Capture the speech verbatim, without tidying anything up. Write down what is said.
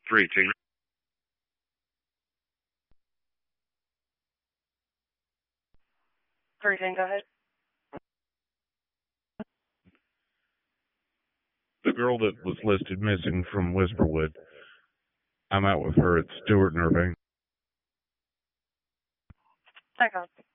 three, Tina. Three, Tina, go ahead. The girl that was listed missing from Whisperwood. I'm out with her at Stewart and Irving. Second.